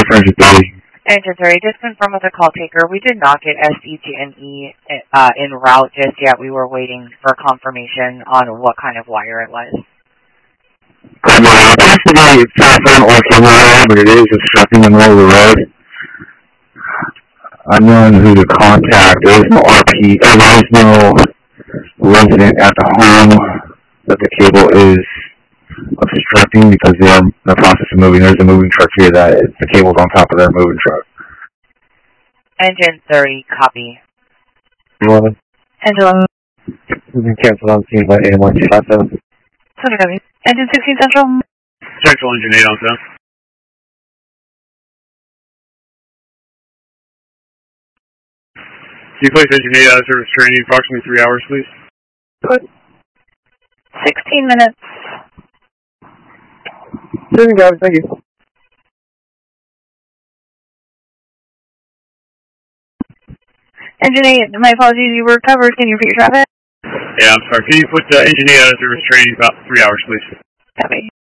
for Engine 30. Engine 30, just confirm with the call taker. We did not get SDG&E en route just yet. We were waiting for confirmation on what kind of wire it was. Possibly telephone or camera, but it is obstructing the middle of the road. Unknown who to contact. There is no RP. There is no resident at the home that the cable is obstructing because they are in the process of moving. There's a moving truck here that the cable's on top of their moving truck. Engine 30, copy. 11. Engine 11. We can cancel on scene by AM1257. Copy. Engine 16 Central. Central Engine 8 on sound. Can you place Engine 8 out of service training approximately 3 hours, please? Good. 16 minutes. Thank you. Engine 8, my apologies, you were covered. Can you repeat your traffic? Yeah, I'm sorry. Can you put Engine 8 out of service training about 3 hours, please? Copy.